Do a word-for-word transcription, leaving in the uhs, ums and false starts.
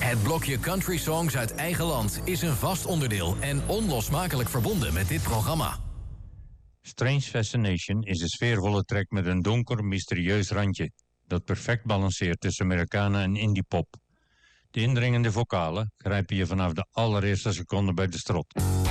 Het blokje Country Songs uit eigen land is een vast onderdeel en onlosmakelijk verbonden met dit programma. Strange Fascination is een sfeervolle track met een donker, mysterieus randje dat perfect balanceert tussen Americana en indie pop. De indringende vocalen grijpen je vanaf de allereerste seconde bij de strot.